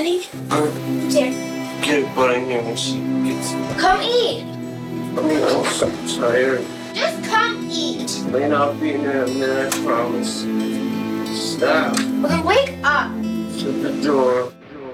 ready? Here. Get butt in here when she gets. Come eat. I'm so tired. Just come eat. Lane, I'll be in there in a minute, I promise. Stop. Well, then wake up. Shut the door.